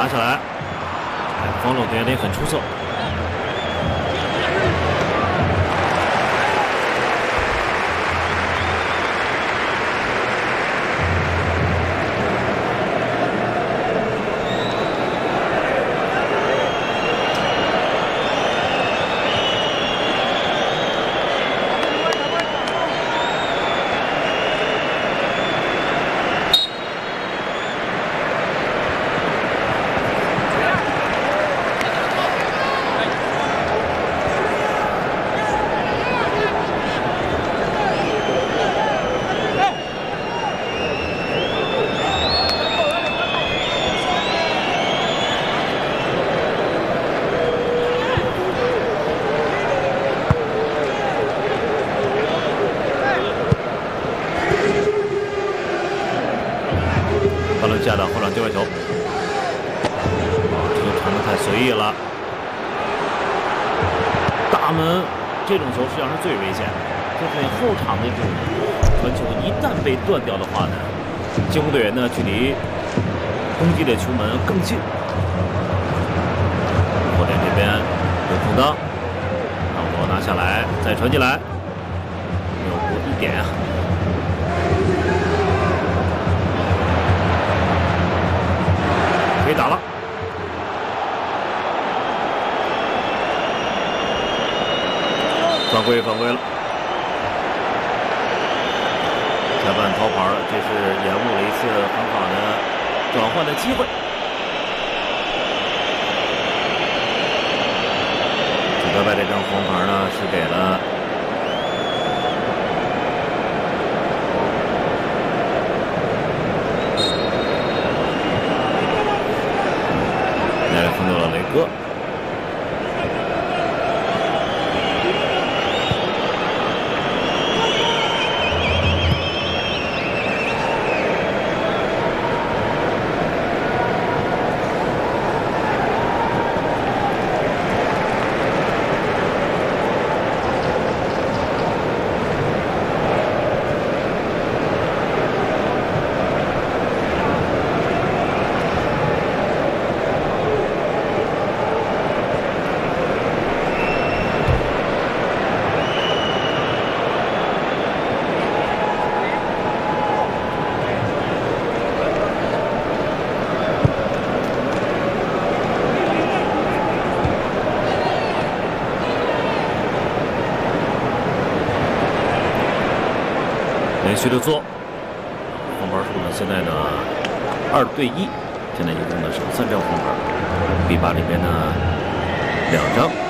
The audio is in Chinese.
下来，防守能力很出色。巴伦西亚的后场定位球，这个传的太随意了。大门这种球实际上是最危险的，就是后场的这种传球一旦被断掉的话呢，进攻队员呢距离攻击的球门更近。后点这边有空当，让我拿下来，再传进来，没有过1点啊。可以打了，犯规了，裁判掏牌了，这是延误了一次很好的转换的机会。主德拜这张黄牌呢是给了碰到了雷哥，连续的做，黄牌数呢现在呢2对1，现在一共呢是3张黄牌，B8里边呢2张。